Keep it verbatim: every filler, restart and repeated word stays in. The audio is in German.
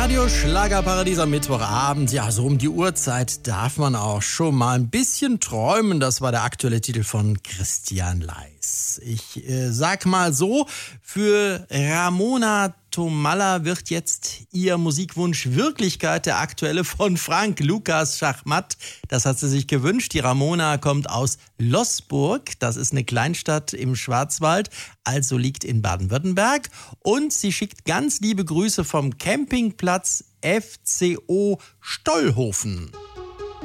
Radio Schlagerparadies am Mittwochabend. Ja, so um die Uhrzeit darf man auch schon mal ein bisschen träumen. Das war der aktuelle Titel von Christian Leis. Ich äh, sag mal so, für Ramona Tomalla wird jetzt ihr Musikwunsch Wirklichkeit, der aktuelle von Frank Lukas Schachmatt. Das hat sie sich gewünscht. Die Ramona kommt aus Loßburg. Das ist eine Kleinstadt im Schwarzwald, also liegt in Baden-Württemberg. Und sie schickt ganz liebe Grüße vom Campingplatz F C O Stollhofen.